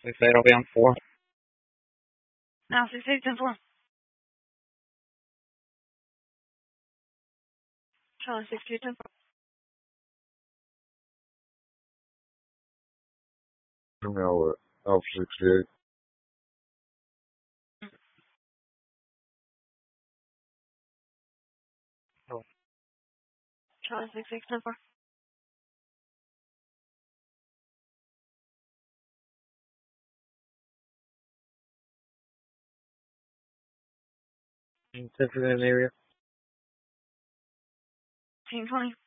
They say it'll be on 4. Now 6810-4. Charlie 6810-4. Now Alpha 68. Charlie 6810-4. Tiffany area. 1820.